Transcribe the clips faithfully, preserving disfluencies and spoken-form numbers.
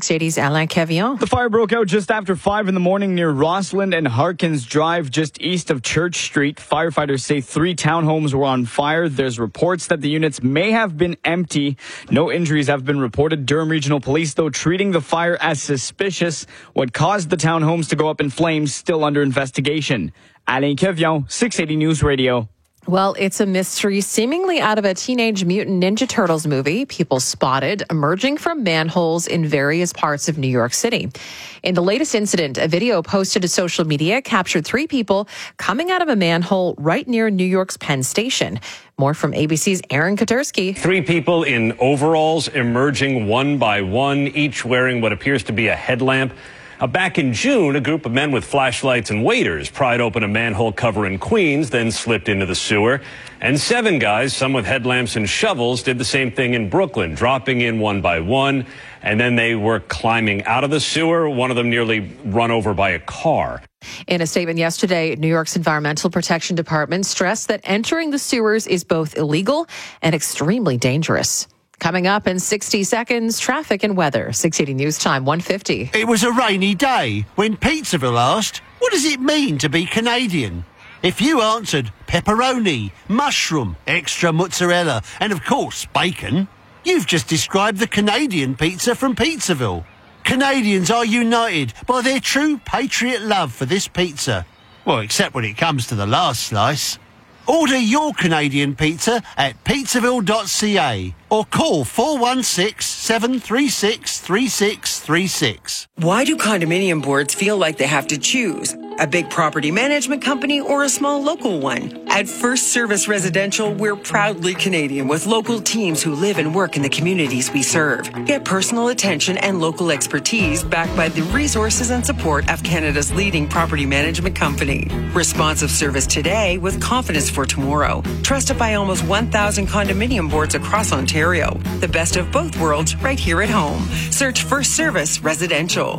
six eighty's Alain Cavillon. The fire broke out just after five in the morning near Rossland and Harkins Drive, just east of Church Street. Firefighters say three townhomes were on fire. There's reports that the units may have been empty. No injuries have been reported. Durham Regional Police, though, treating the fire as suspicious. What caused the townhomes to go up in flames still under investigation. Alain Cavillon, six eighty News Radio. Well, it's a mystery seemingly out of a Teenage Mutant Ninja Turtles movie. People spotted emerging from manholes in various parts of New York City. In the latest incident, a video posted to social media captured three people coming out of a manhole right near New York's Penn Station. More from A B C's Aaron Katersky. Three people in overalls emerging one by one, each wearing what appears to be a headlamp. Uh, back in June, a group of men with flashlights and waders pried open a manhole cover in Queens, then slipped into the sewer. And seven guys, some with headlamps and shovels, did the same thing in Brooklyn, dropping in one by one. And then they were climbing out of the sewer, one of them nearly run over by a car. In a statement yesterday, New York's Environmental Protection Department stressed that entering the sewers is both illegal and extremely dangerous. Coming up in sixty seconds, traffic and weather. six eighty News Time, one fifty. It was a rainy day when Pizzaville asked, what does it mean to be Canadian? If you answered pepperoni, mushroom, extra mozzarella, and of course bacon, you've just described the Canadian pizza from Pizzaville. Canadians are united by their true patriot love for this pizza. Well, except when it comes to the last slice. Order your Canadian pizza at pizzaville dot c a or call four one six, seven three six, three six three six. Why do condominium boards feel like they have to choose? A big property management company or a small local one? At First Service Residential, we're proudly Canadian with local teams who live and work in the communities we serve. Get personal attention and local expertise backed by the resources and support of Canada's leading property management company. Responsive service today with confidence for tomorrow. Trusted by almost one thousand condominium boards across Ontario. The best of both worlds right here at home. Search First Service Residential.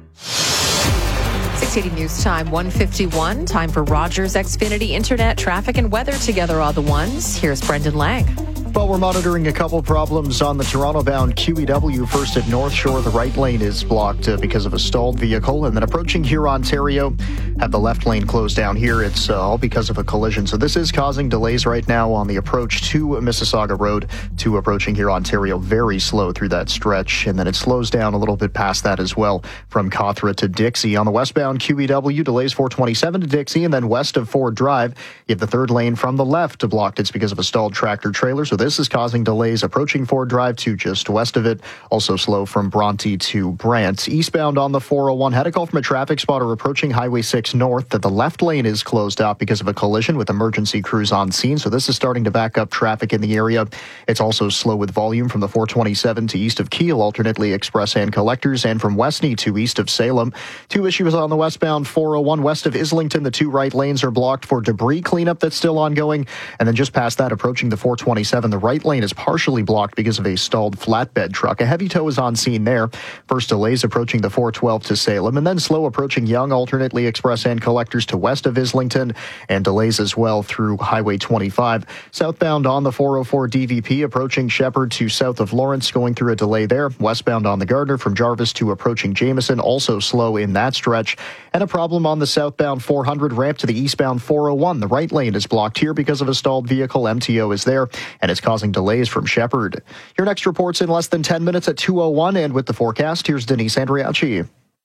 six eighty News Time, one fifty-one. Time for Rogers Xfinity Internet, traffic and weather together all the ones. Here's Brendan Lang. Well, we're monitoring a couple problems on the Toronto-bound Q E W. First at North Shore, the right lane is blocked uh, because of a stalled vehicle. And then approaching here, Ontario, have the left lane closed down here. It's uh, all because of a collision. So this is causing delays right now on the approach to Mississauga Road to approaching here, Ontario. Very slow through that stretch. And then it slows down a little bit past that as well from Cawthra to Dixie. On the westbound Q E W, delays four twenty-seven to Dixie. And then west of Ford Drive, you have the third lane from the left blocked. It's because of a stalled tractor trailer. So this is causing delays approaching Ford Drive to just west of it. Also slow from Bronte to Brant. Eastbound on the four oh one, had a call from a traffic spotter approaching Highway six North that the left lane is closed out because of a collision with emergency crews on scene. So this is starting to back up traffic in the area. It's also slow with volume from the four twenty-seven to east of Kiel, alternately express and collectors, and from Westney to east of Salem. Two issues on the westbound four oh one west of Islington. The two right lanes are blocked for debris cleanup that's still ongoing. And then just past that, approaching the four twenty-seven, the right lane is partially blocked because of a stalled flatbed truck. A heavy tow is on scene there. First delays approaching the four twelve to Salem, and then slow approaching Yonge, alternately express and collectors to west of Islington, and delays as well through Highway twenty-five. Southbound on the four oh four D V P approaching Shepherd to south of Lawrence, going through a delay there. Westbound on the Gardner from Jarvis to approaching Jameson, also slow in that stretch. And a problem on the southbound four hundred ramp to the eastbound four oh one. The right lane is blocked here because of a stalled vehicle. M T O is there, and it's causing delays from Shepherd. Your next report's in less than ten minutes at two oh one, and with the forecast, here's Denise Andriachi.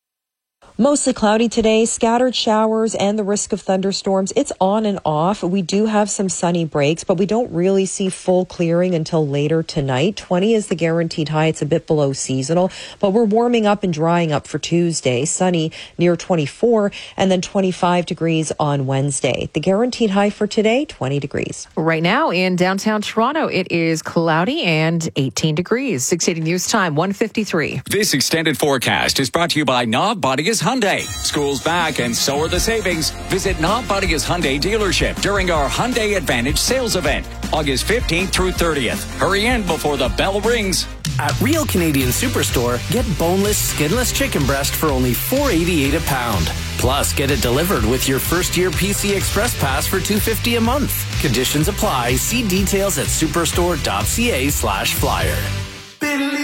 Mostly cloudy today, scattered showers and the risk of thunderstorms. It's on and off. We do have some sunny breaks, but we don't really see full clearing until later tonight. twenty is the guaranteed high. It's a bit below seasonal, but we're warming up and drying up for Tuesday. Sunny near twenty-four, and then twenty-five degrees on Wednesday. The guaranteed high for today, twenty degrees. Right now in downtown Toronto, it is cloudy and eighteen degrees. six eighty News Time, one fifty-three. This extended forecast is brought to you by Knob Bodia's Hyundai. School's back and so are the savings. Visit Knob Bodia's Hyundai dealership during our Hyundai Advantage sales event, August fifteenth through thirtieth. Hurry in before the bell rings. At Real Canadian Superstore, get boneless, skinless chicken breast for only four eighty-eight a pound. Plus, get it delivered with your first-year P C Express Pass for two fifty a month. Conditions apply. See details at superstore.ca slash flyer.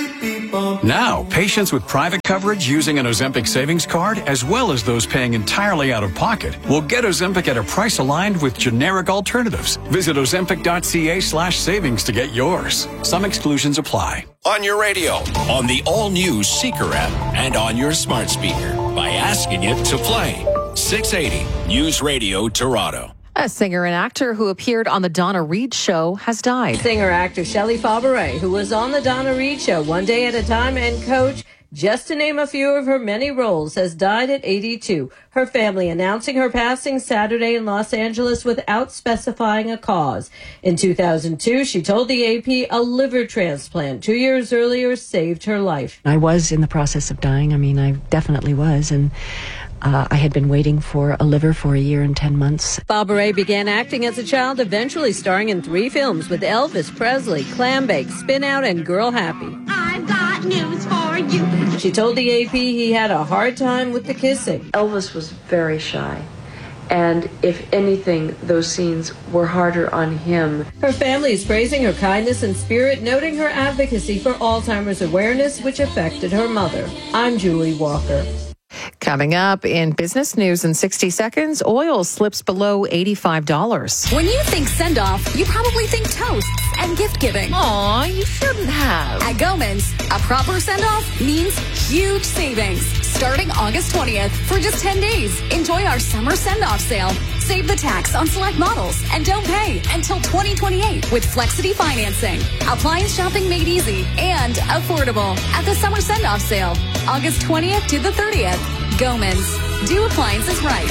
Now, patients with private coverage using an Ozempic savings card, as well as those paying entirely out of pocket, will get Ozempic at a price aligned with generic alternatives. Visit ozempic.ca slash savings to get yours. Some exclusions apply. On your radio, on the all-new Seeker app, and on your smart speaker by asking it to play. six eighty News Radio Toronto. A singer and actor who appeared on the Donna Reed Show has died. Singer-actor Shelley Fabares, who was on the Donna Reed Show One Day at a Time and Coach, just to name a few of her many roles, has died at eighty-two. Her family announcing her passing Saturday in Los Angeles without specifying a cause. In two thousand two, she told the A P a liver transplant two years earlier saved her life. I was in the process of dying. I mean, I definitely was. And Uh, I had been waiting for a liver for a year and ten months. Fabares began acting as a child, eventually starring in three films with Elvis Presley, Clambake, Spin Out, and Girl Happy. I've got news for you. She told the A P he had a hard time with the kissing. Elvis was very shy. And if anything, those scenes were harder on him. Her family is praising her kindness and spirit, noting her advocacy for Alzheimer's awareness, which affected her mother. I'm Julie Walker. Coming up in business news in sixty seconds, oil slips below eighty-five dollars. When you think send-off, you probably think toasts and gift-giving. Aw, you shouldn't have. At Goman's, a proper send-off means huge savings. Starting August twentieth for just ten days. Enjoy our summer send-off sale. Save the tax on select models and don't pay until twenty twenty-eight with Flexity financing. Appliance shopping made easy and affordable at the summer send-off sale. August twentieth to the thirtieth. Goman's. Do appliances right.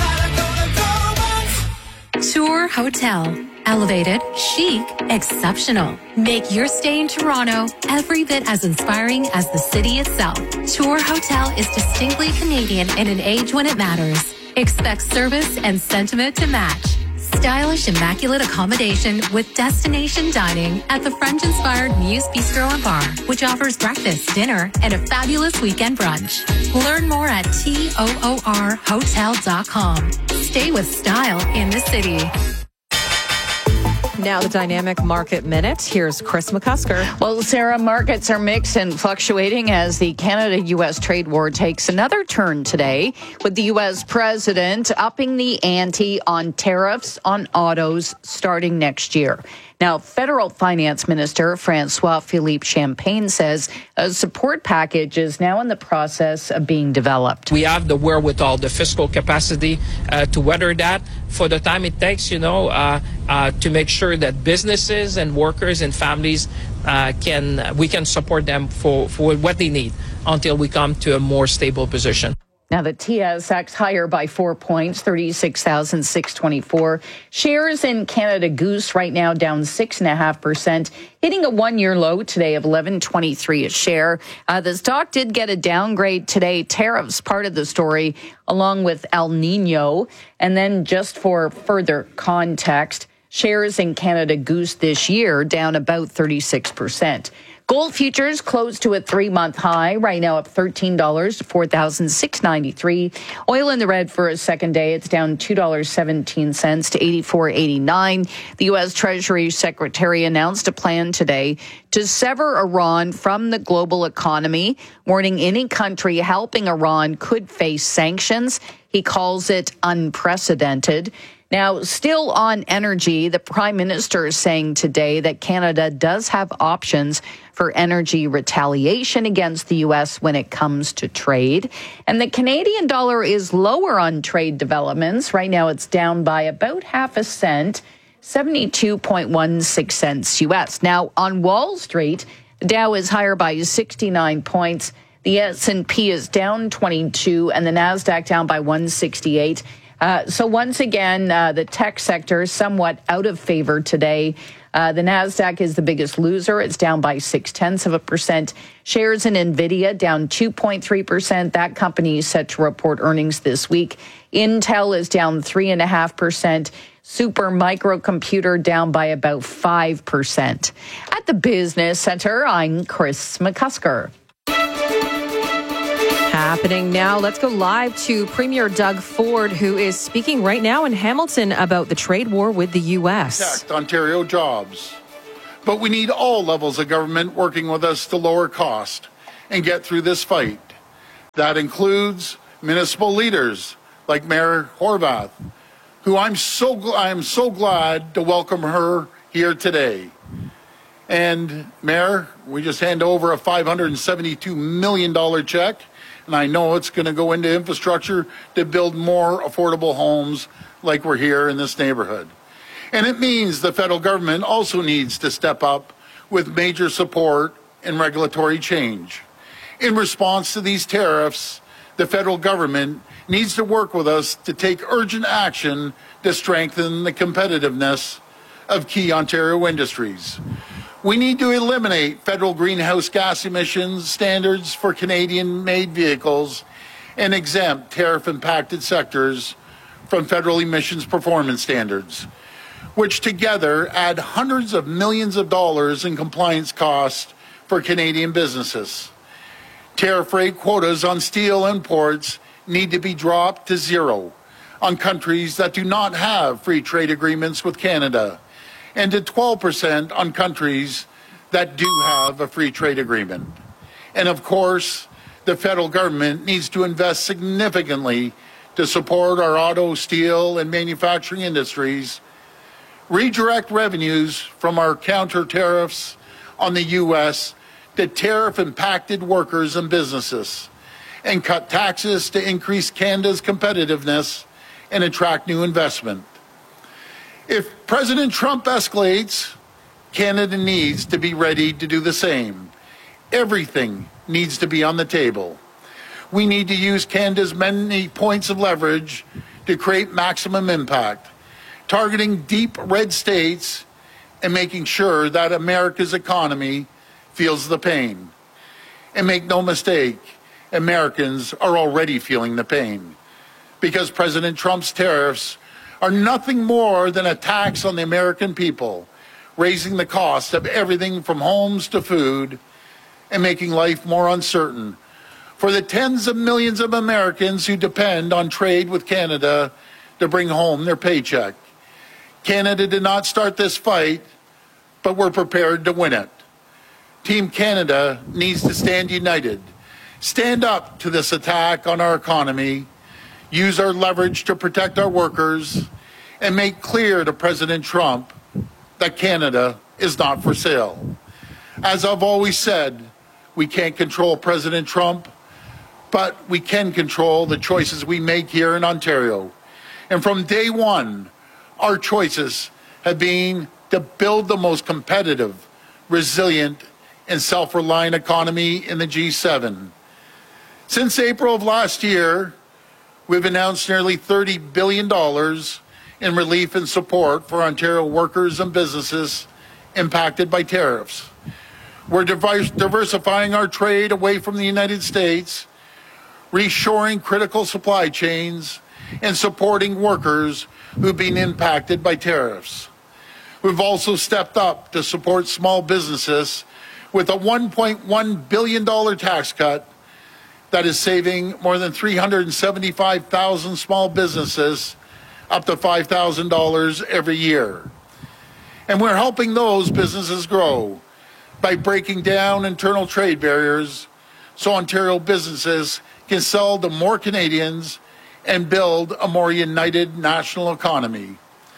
Tour Hotel. Elevated, chic, exceptional. Make your stay in Toronto every bit as inspiring as the city itself. Tour Hotel is distinctly Canadian in an age when it matters. Expect service and sentiment to match. Stylish, immaculate accommodation with destination dining at the French-inspired Muse Bistro and Bar, which offers breakfast, dinner, and a fabulous weekend brunch. Learn more at toor hotel dot com. Stay with style in the city. Now the Dynamic Market Minute. Here's Chris McCusker. Well, Sarah, markets are mixed and fluctuating as the Canada-U S trade war takes another turn today, with the U S president upping the ante on tariffs on autos starting next year. Now, Federal Finance Minister François-Philippe Champagne says a support package is now in the process of being developed. We have the wherewithal, the fiscal capacity uh, to weather that for the time it takes, you know, uh, uh, to make sure that businesses and workers and families uh, can, we can support them for, for what they need until we come to a more stable position. Now, the T S X higher by four points, thirty-six thousand six hundred twenty-four. Shares in Canada Goose right now down six point five percent, hitting a one-year low today of eleven twenty-three a share. Uh, the stock did get a downgrade today. Tariffs part of the story, along with El Nino. And then just for further context, shares in Canada Goose this year down about thirty-six percent. Gold futures closed to a three-month high, right now up thirteen dollars to four thousand six hundred ninety-three dollars. Oil in the red for a second day. It's down two dollars and seventeen cents to eighty-four eighty-nine. The U S Treasury Secretary announced a plan today to sever Iran from the global economy, warning any country helping Iran could face sanctions. He calls it unprecedented. Now, still on energy, the Prime Minister is saying today that Canada does have options for energy retaliation against the U S when it comes to trade. And the Canadian dollar is lower on trade developments. Right now, it's down by about half a cent, seventy-two point one six cents U S. Now, on Wall Street, the Dow is higher by sixty-nine points. The S and P is down twenty-two, and the NASDAQ down by one sixty-eight. Uh, so once again, uh, the tech sector is somewhat out of favor today. Uh, the NASDAQ is the biggest loser. It's down by six-tenths of a percent. Shares in NVIDIA down two point three percent. That company is set to report earnings this week. Intel is down three point five percent. Super Microcomputer down by about five percent. At the Business Center, I'm Chris McCusker. Happening now. Let's go live to Premier Doug Ford, who is speaking right now in Hamilton about the trade war with the U S. Protect Ontario jobs. But we need all levels of government working with us to lower cost and get through this fight. That includes municipal leaders like Mayor Horvath, who I'm so I'm so glad to welcome her here today. And Mayor, we just hand over a five hundred seventy-two million dollars check, and I know it's going to go into infrastructure to build more affordable homes like we're here in this neighborhood. And it means the federal government also needs to step up with major support and regulatory change. In response to these tariffs, the federal government needs to work with us to take urgent action to strengthen the competitiveness of key Ontario industries. We need to eliminate federal greenhouse gas emissions standards for Canadian-made vehicles and exempt tariff-impacted sectors from federal emissions performance standards, which together add hundreds of millions of dollars in compliance costs for Canadian businesses. Tariff rate quotas on steel imports need to be dropped to zero on countries that do not have free trade agreements with Canada, and to twelve percent on countries that do have a free trade agreement. And of course, the federal government needs to invest significantly to support our auto, steel, and manufacturing industries, redirect revenues from our counter tariffs on the U S to tariff-impacted workers and businesses, and cut taxes to increase Canada's competitiveness and attract new investment. If President Trump escalates, Canada needs to be ready to do the same. Everything needs to be on the table. We need to use Canada's many points of leverage to create maximum impact, targeting deep red states and making sure that America's economy feels the pain. And make no mistake, Americans are already feeling the pain, because President Trump's tariffs are nothing more than a tax on the American people, raising the cost of everything from homes to food and making life more uncertain for the tens of millions of Americans who depend on trade with Canada to bring home their paycheck. Canada did not start this fight, but we're prepared to win it. Team Canada needs to stand united, stand up to this attack on our economy, use our leverage to protect our workers, and make clear to President Trump that Canada is not for sale. As I've always said, we can't control President Trump, but we can control the choices we make here in Ontario. And from day one, our choices have been to build the most competitive, resilient, and self-reliant economy in the G seven. Since April of last year, we've announced nearly thirty billion dollars in relief and support for Ontario workers and businesses impacted by tariffs. We're diversifying our trade away from the United States, reshoring critical supply chains, and supporting workers who've been impacted by tariffs. We've also stepped up to support small businesses with a one point one billion dollars tax cut that is saving more than three hundred seventy-five thousand small businesses up to five thousand dollars every year. And we're helping those businesses grow by breaking down internal trade barriers so Ontario businesses can sell to more Canadians and build a more united national economy.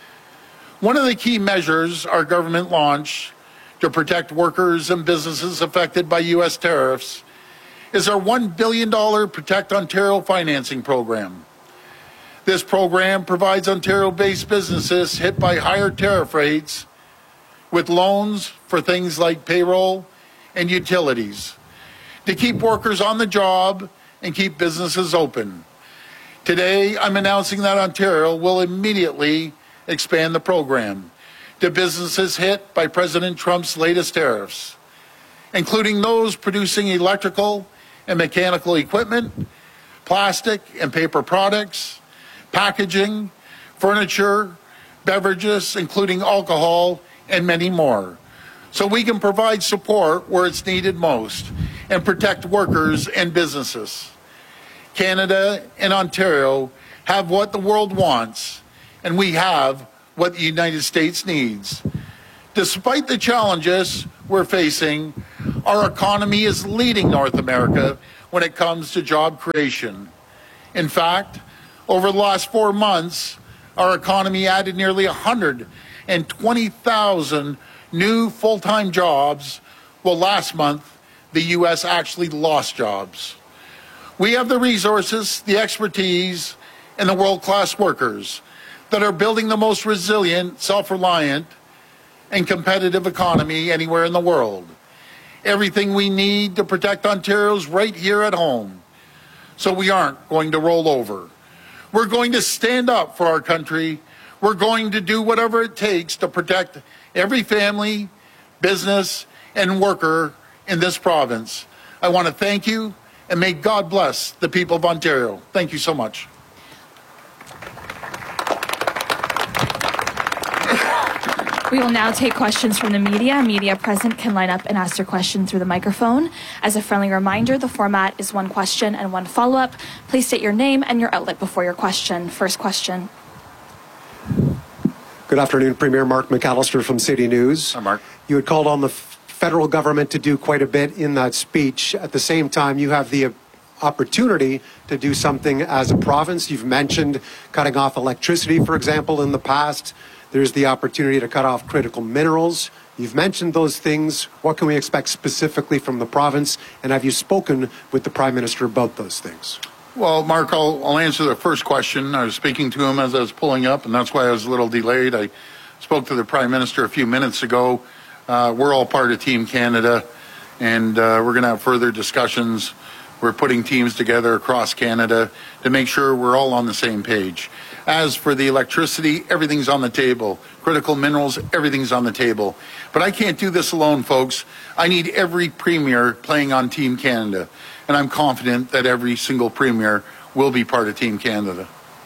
One of the key measures our government launched to protect workers and businesses affected by U S tariffs is our one billion dollars Protect Ontario financing program. This program provides Ontario-based businesses hit by higher tariff rates with loans for things like payroll and utilities to keep workers on the job and keep businesses open. Today, I'm announcing that Ontario will immediately expand the program to businesses hit by President Trump's latest tariffs, including those producing electrical and mechanical equipment, plastic and paper products, packaging, furniture, beverages, including alcohol, and many more, so we can provide support where it's needed most and protect workers and businesses. Canada and Ontario have what the world wants, and we have what the United States needs. Despite the challenges we're facing, Our economy is leading North America when it comes to job creation. In fact, over the last four months, our economy added nearly one hundred twenty thousand new full-time jobs, while last month the U S actually lost jobs. We have the resources, the expertise, and the world-class workers that are building the most resilient, self-reliant, and competitive economy anywhere in the world. Everything we need to protect Ontario's right here at home. So we aren't going to roll over. We're going to stand up for our country. We're going to do whatever it takes to protect every family, business, and worker in this province. I want to thank you, and may God bless the people of Ontario. Thank you so much. We will now take questions from the media. Media present can line up and ask their question through the microphone. As a friendly reminder, the format is one question and one follow-up. Please state your name and your outlet before your question. First question. Good afternoon, Premier Mark McAllister from City News. Hi, Mark. You had called on the federal government to do quite a bit in that speech. At the same time, you have the opportunity to do something as a province. You've mentioned cutting off electricity, for example, in the past. There's the opportunity to cut off critical minerals. You've mentioned those things. What can we expect specifically from the province? And have you spoken with the Prime Minister about those things? Well, Mark, I'll, I'll answer the first question. I was speaking to him as I was pulling up, and that's why I was a little delayed. I spoke to the Prime Minister a few minutes ago. Uh, we're all part of Team Canada, and uh, we're going to have further discussions. We're putting teams together across Canada to make sure we're all on the same page. As for the electricity, everything's on the table. Critical minerals, everything's on the table. But I can't do this alone, folks. I need every premier playing on Team Canada. And I'm confident that every single premier will be part of Team Canada.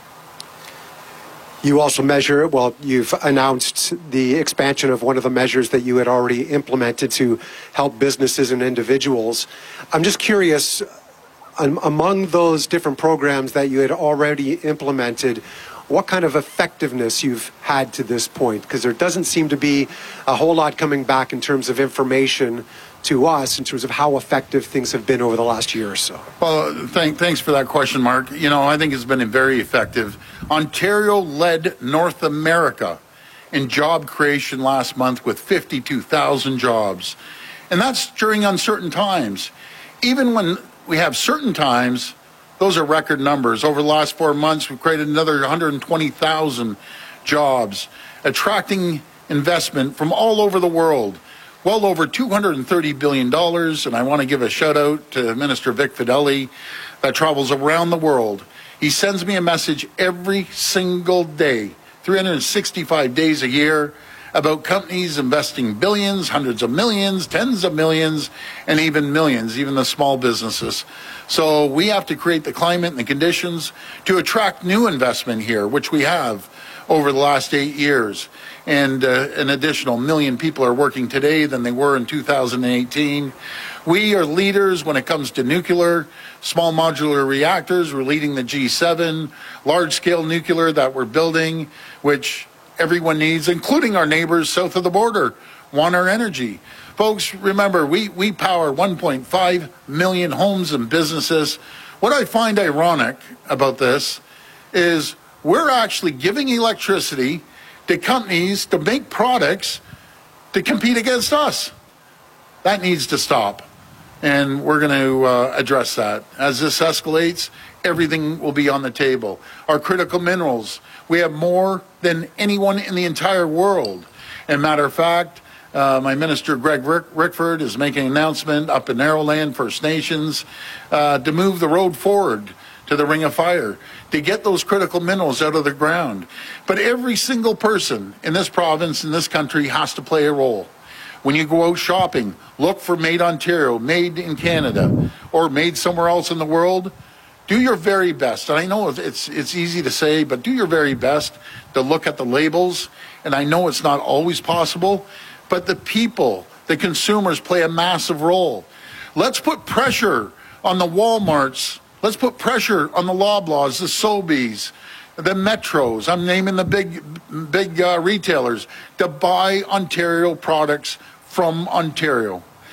You also measure, well, you've announced the expansion of one of the measures that you had already implemented to help businesses and individuals. I'm just curious, um, among those different programs that you had already implemented, what kind of effectiveness you've had to this point? Because there doesn't seem to be a whole lot coming back in terms of information to us in terms of how effective things have been over the last year or so. Well, thank, thanks for that question, Mark. You know, I think it's been very effective. Ontario led North America in job creation last month with fifty-two thousand jobs. And that's during uncertain times. Even when we have certain times, those are record numbers. Over the last four months, we've created another one hundred twenty thousand jobs, attracting investment from all over the world. Well over two hundred thirty billion dollars, and I want to give a shout out to Minister Vic Fedeli that travels around the world. He sends me a message every single day, three hundred sixty-five days a year, about companies investing billions, hundreds of millions, tens of millions, and even millions, even the small businesses. So we have to create the climate and the conditions to attract new investment here, which we have over the last eight years. And uh, an additional million people are working today than they were in two thousand eighteen. We are leaders when it comes to nuclear, small modular reactors. We're leading the G seven, large-scale nuclear that we're building, which everyone needs, including our neighbors south of the border, want our energy. Folks, remember, we, we power one point five million homes and businesses. What I find ironic about this is we're actually giving electricity to companies to make products to compete against us. That needs to stop. And we're going to uh, address that. As this escalates, everything will be on the table. Our critical minerals, we have more than anyone in the entire world. And matter of fact, uh, my minister, Greg Rick Rickford, is making an announcement up in Narrowland First Nations uh, to move the road forward to the Ring of Fire, to get those critical minerals out of the ground. But every single person in this province, in this country, has to play a role. When you go out shopping, look for Made Ontario, Made in Canada, or Made somewhere else in the world. Do your very best. And I know it's it's easy to say, but do your very best to look at the labels. And I know it's not always possible, but the people, the consumers, play a massive role. Let's put pressure on the Walmarts. Let's put pressure on the Loblaws, the Sobeys, the Metros. I'm naming the big, big uh, retailers to buy Ontario products from Ontario.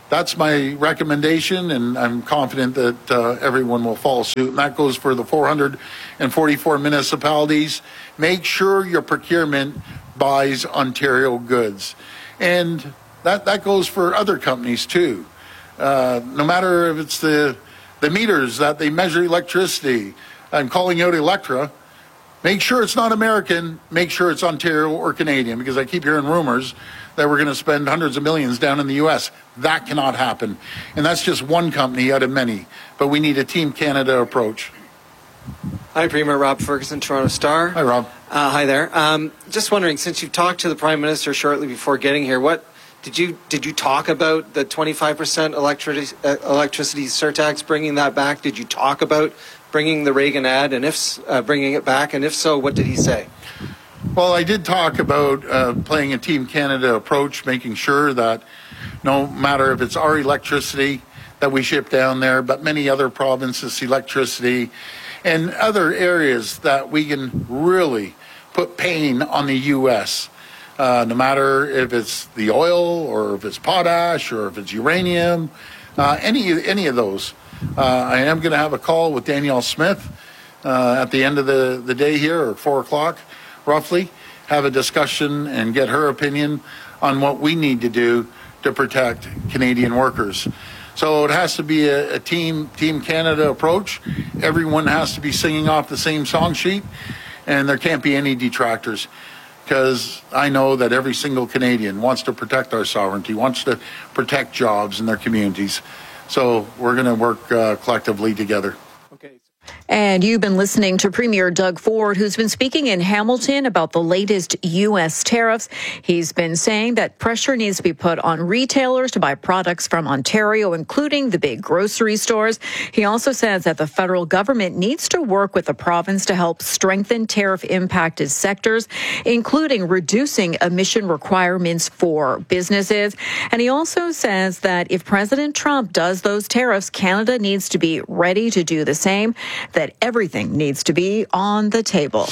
That's my recommendation, and I'm confident that uh, everyone will follow suit. And that goes for the four hundred forty-four municipalities. Make sure your procurement buys Ontario goods. And that, that goes for other companies too. Uh, no matter if it's the, the meters that they measure electricity. I'm calling out Electra. Make sure it's not American. Make sure it's Ontario or Canadian, because I keep hearing rumors that we're going to spend hundreds of millions down in the U S. That cannot happen. And that's just one company out of many. But we need a Team Canada approach. Hi, Premier Rob Ferguson, Toronto Star. Hi, Rob. Uh, hi there. Um, just wondering, since you've talked to the Prime Minister shortly before getting here, what did you did you talk about the twenty-five percent electricity, uh, electricity surtax, bringing that back? Did you talk about bringing the Reagan ad, and if uh, bringing it back, and if so, what did he say? Well, I did talk about uh, playing a Team Canada approach, making sure that no matter if it's our electricity that we ship down there, but many other provinces' electricity and other areas that we can really put pain on the U S, uh, no matter if it's the oil or if it's potash or if it's uranium, uh, any, any of those. Uh, I am going to have a call with Danielle Smith uh, at the end of the, the day here, or four o'clock roughly, have a discussion and get her opinion on what we need to do to protect Canadian workers. So it has to be a, a team Team Canada approach. Everyone has to be singing off the same song sheet, and there can't be any detractors, because I know that every single Canadian wants to protect our sovereignty, wants to protect jobs in their communities. So we're going to work uh, collectively together. And you've been listening to Premier Doug Ford, who's been speaking in Hamilton about the latest U S tariffs. He's been saying that pressure needs to be put on retailers to buy products from Ontario, including the big grocery stores. He also says that the federal government needs to work with the province to help strengthen tariff-impacted sectors, including reducing emission requirements for businesses. And he also says that if President Trump does those tariffs, Canada needs to be ready to do the same, that everything needs to be on the table.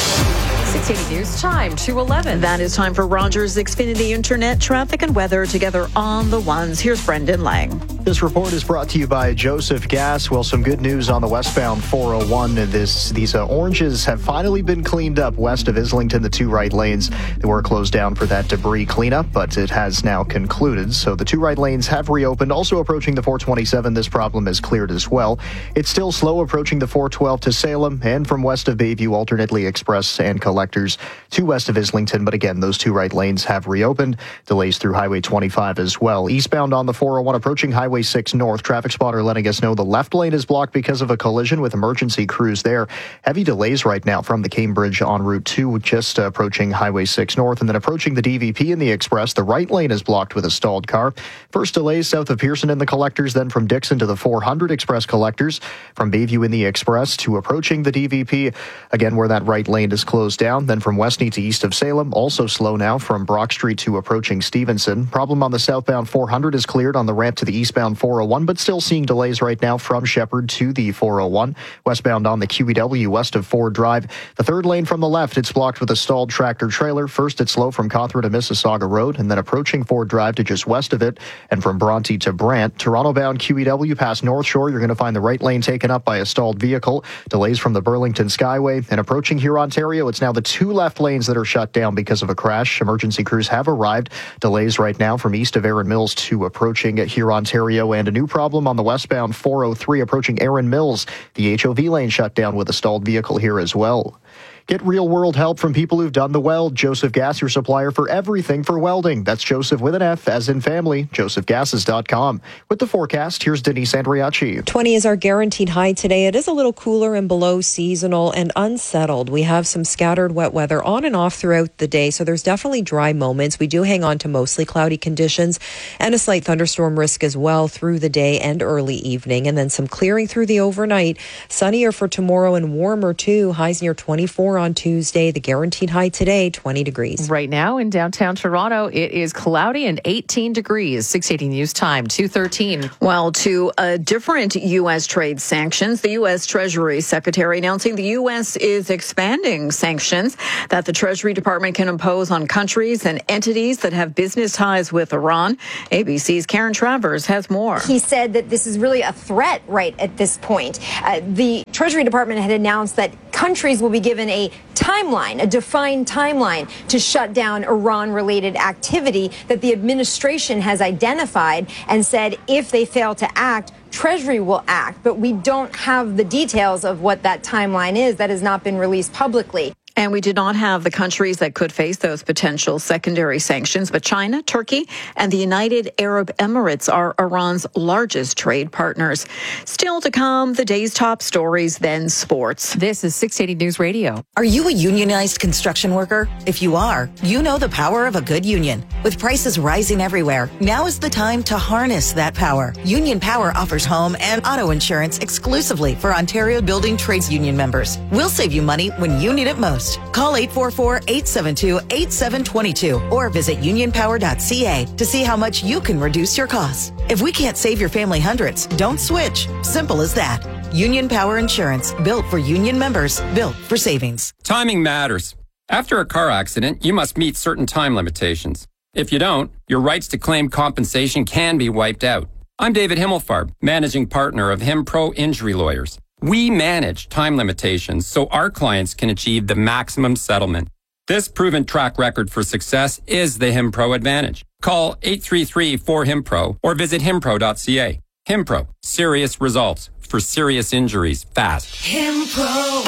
six eighty News Time, two eleven. That is time for Rogers Xfinity Internet traffic and weather together on the ones. Here's Brendan Lang. This report is brought to you by Joseph Gas. Well, some good news on the westbound four oh one. This, these uh, oranges have finally been cleaned up west of Islington, the two right lanes. They were closed down for that debris cleanup, but it has now concluded. So the two right lanes have reopened. Also approaching the four twenty-seven, this problem is cleared as well. It's still slow approaching the four twelve to Salem and from west of Bayview, alternately express and collectors to west of Islington. But again, those two right lanes have reopened. Delays through Highway twenty-five as well. Eastbound on the four oh one approaching Highway six North. Traffic spotter letting us know the left lane is blocked because of a collision with emergency crews there. Heavy delays right now from the Cambridge on Route two, just uh, approaching Highway six North, and then approaching the D V P in the Express. The right lane is blocked with a stalled car. First delays south of Pearson in the collectors, then from Dixon to the four hundred Express collectors, from Bayview in the Express to approaching the D V P, again where that right lane is closed down. Then from Westney to east of Salem, also slow now from Brock Street to approaching Stevenson. Problem on the southbound four hundred is cleared on the ramp to the eastbound four oh one, but still seeing delays right now from Shepherd to the four oh one. Westbound on the Q E W west of Ford Drive. The third lane from the left, it's blocked with a stalled tractor trailer. First, it's slow from Cawthra to Mississauga Road, and then approaching Ford Drive to just west of it, and from Bronte to Brant. Toronto-bound Q E W past North Shore, you're going to find the right lane taken up by a stalled vehicle. Delays from the Burlington Skyway, and approaching here Ontario, it's now the two left lanes that are shut down because of a crash. Emergency crews have arrived. Delays right now from east of Erin Mills to approaching here Ontario, and a new problem on the westbound four oh three approaching Erin Mills. The H O V lane shut down with a stalled vehicle here as well. Get real-world help from people who've done the weld. Joseph Gas, your supplier for everything for welding. That's Joseph with an F, as in family. joseph gases dot com. With the forecast, here's Denise Andriachi. twenty is our guaranteed high today. It is a little cooler and below seasonal and unsettled. We have some scattered wet weather on and off throughout the day, so there's definitely dry moments. We do hang on to mostly cloudy conditions and a slight thunderstorm risk as well through the day and early evening. And then some clearing through the overnight. Sunnier for tomorrow and warmer too. Highs near twenty-four warmer on Tuesday. The guaranteed high today, twenty degrees. Right now in downtown Toronto, it is cloudy and eighteen degrees. six eighty News Time, two thirteen. Well, to a different U S trade sanctions, the U S Treasury Secretary announcing the U S is expanding sanctions that the Treasury Department can impose on countries and entities that have business ties with Iran. A B C's Karen Travers has more. He said that this is really a threat right at this point. Uh, the Treasury Department had announced that countries will be given a timeline, a defined timeline to shut down Iran-related activity that the administration has identified and said if they fail to act, Treasury will act. But we don't have the details of what that timeline is. That has not been released publicly. And we did not have the countries that could face those potential secondary sanctions, but China, Turkey, and the United Arab Emirates are Iran's largest trade partners. Still to come, the day's top stories, then sports. This is six eighty News Radio. Are you a unionized construction worker? If you are, you know the power of a good union. With prices rising everywhere, now is the time to harness that power. Union Power offers home and auto insurance exclusively for Ontario Building Trades Union members. We'll save you money when you need it most. Call eight four four, eight seven two, eight seven two two or visit union power dot c a to see how much you can reduce your costs. If we can't save your family hundreds, don't switch. Simple as that. Union Power Insurance, built for union members, built for savings. Timing matters. After a car accident, you must meet certain time limitations. If you don't, your rights to claim compensation can be wiped out. I'm David Himmelfarb, managing partner of HimPro Injury Lawyers. We manage time limitations so our clients can achieve the maximum settlement. This proven track record for success is the HimPro advantage. Call eight three three, four, HimPro or visit himpro dot c a. HimPro, serious results for serious injuries fast. HimPro.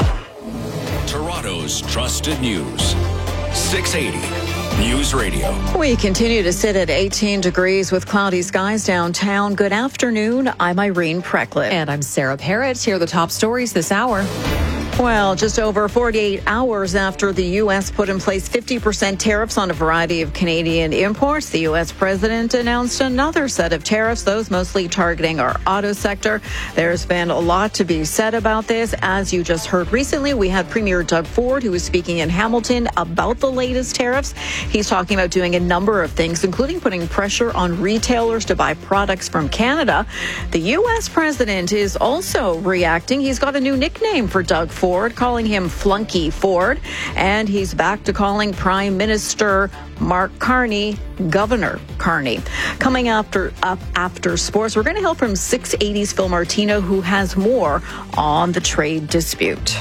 Toronto's trusted news. six eighty News Radio. We continue to sit at eighteen degrees with cloudy skies downtown. Good afternoon. I'm Irene Precklett. And I'm Sarah Parrott. Here are the top stories this hour. Well, just over forty-eight hours after the U S put in place fifty percent tariffs on a variety of Canadian imports, the U S president announced another set of tariffs, those mostly targeting our auto sector. There's been a lot to be said about this. As you just heard recently, we had Premier Doug Ford, who was speaking in Hamilton about the latest tariffs. He's talking about doing a number of things, including putting pressure on retailers to buy products from Canada. The U S president is also reacting. He's got a new nickname for Doug Ford. Ford, calling him Flunky Ford, and he's back to calling Prime Minister Mark Carney Governor Carney. Coming after up after sports, we're going to hear from six eighty's Phil Martino, who has more on the trade dispute.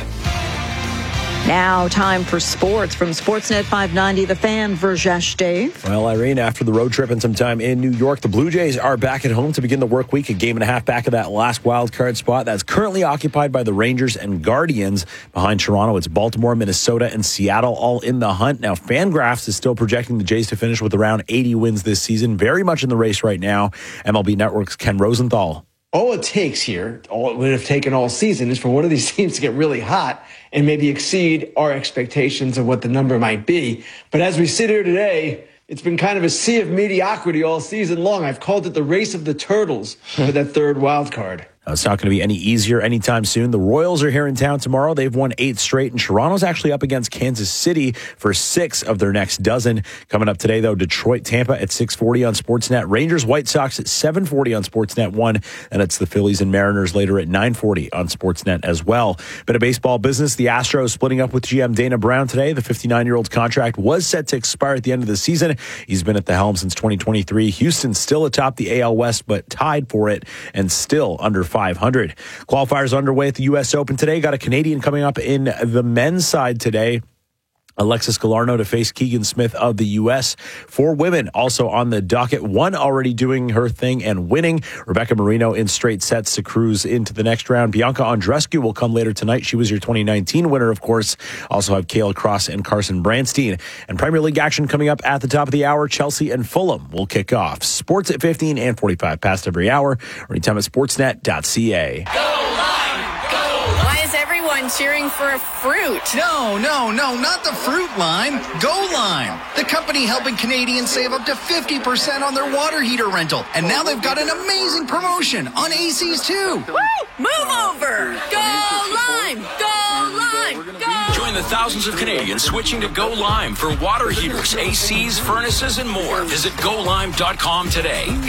Now, time for sports from Sportsnet five ninety, The Fan, Verjesh Dave. Well, Irene, after the road trip and some time in New York, the Blue Jays are back at home to begin the work week, a game and a half back of that last wild card spot that's currently occupied by the Rangers and Guardians. Behind Toronto, it's Baltimore, Minnesota, and Seattle all in the hunt. Now, Fangraphs is still projecting the Jays to finish with around eighty wins this season. Very much in the race right now. M L B Network's Ken Rosenthal. All it takes here, all it would have taken all season, is for one of these teams to get really hot and maybe exceed our expectations of what the number might be. But as we sit here today, it's been kind of a sea of mediocrity all season long. I've called it the race of the turtles for that third wild card. It's not going to be any easier anytime soon. The Royals are here in town tomorrow. They've won eight straight, and Toronto's actually up against Kansas City for six of their next dozen. Coming up today, though, Detroit, Tampa at six forty on Sportsnet. Rangers, White Sox at seven forty on Sportsnet one. And it's the Phillies and Mariners later at nine forty on Sportsnet as well. Bit of baseball business. The Astros splitting up with G M Dana Brown today. The fifty-nine-year-old's contract was set to expire at the end of the season. He's been at the helm since twenty twenty-three. Houston still atop the A L West, but tied for it and still under five hundred. Qualifiers underway at the U S Open today. Got a Canadian coming up in the men's side today. Alexis Galarneau to face Keegan Smith of the U S. Four women also on the docket. One already doing her thing and winning. Rebecca Marino in straight sets to cruise into the next round. Bianca Andreescu will come later tonight. She was your twenty nineteen winner, of course. Also have Kayla Cross and Carson Branstein. And Premier League action coming up at the top of the hour. Chelsea and Fulham will kick off. Sports at fifteen and forty-five past every hour. Or anytime at sportsnet dot c a. Why is everyone cheering for a fruit? No, no, no, not the fruit line. Go Lime, the company helping Canadians save up to fifty percent on their water heater rental. And now they've got an amazing promotion on A Cs too. Woo! Move over! Go Lime! Go Lime! Go! Join the thousands of Canadians switching to Go Lime for water heaters, A Cs, furnaces, and more. Visit go lime dot com today. Go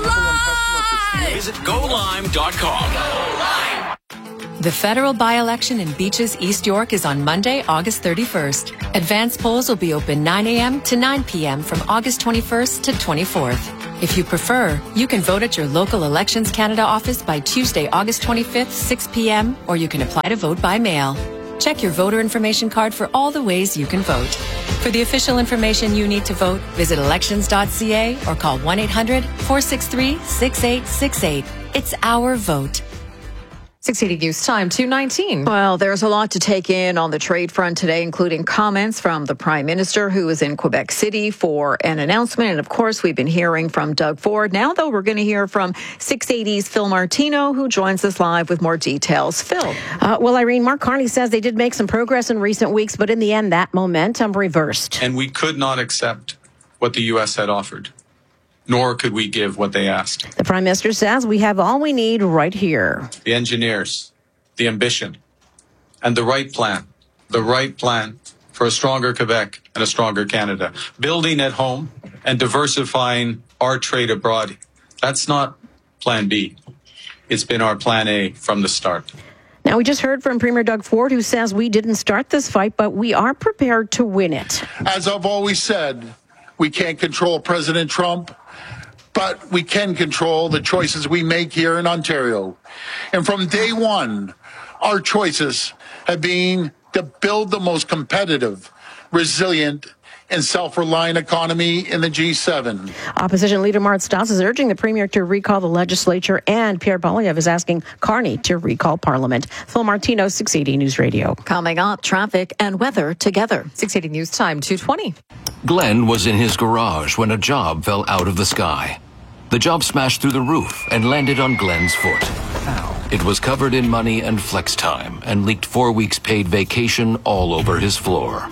Lime! Visit go lime dot com. Go Lime! The federal by-election in Beaches, East York is on Monday, August thirty-first. Advance polls will be open nine a.m. to nine p.m. from August twenty-first to twenty-fourth. If you prefer, you can vote at your local Elections Canada office by Tuesday, August twenty-fifth, six p.m., or you can apply to vote by mail. Check your voter information card for all the ways you can vote. For the official information you need to vote, visit elections dot c a or call one eight hundred, four six three, six eight six eight. It's our vote. six eighty News Time, two nineteen. Well, there's a lot to take in on the trade front today, including comments from the Prime Minister, who is in Quebec City for an announcement. And, of course, we've been hearing from Doug Ford. Now, though, we're going to hear from six eighty's Phil Martino, who joins us live with more details. Phil. Uh, well, Irene, Mark Carney says they did make some progress in recent weeks, but in the end, that momentum reversed. And we could not accept what the U S had offered, nor could we give what they asked. The Prime Minister says we have all we need right here. The engineers, the ambition, and the right plan. The right plan for a stronger Quebec and a stronger Canada. Building at home and diversifying our trade abroad. That's not plan B. It's been our plan A from the start. Now, we just heard from Premier Doug Ford, who says we didn't start this fight, but we are prepared to win it. As I've always said, we can't control President Trump, but we can control the choices we make here in Ontario. And from day one, our choices have been to build the most competitive, resilient, and self-reliant economy in the G seven. Opposition Leader Mart Stas is urging the Premier to recall the legislature, and Pierre Poilievre is asking Carney to recall Parliament. Phil Martino, six eighty News Radio. Coming up, traffic and weather together. six eighty News Time, two twenty. Glenn was in his garage when a job fell out of the sky. The job smashed through the roof and landed on Glenn's foot. Ow. It was covered in money and flex time and leaked four weeks paid vacation all over his floor.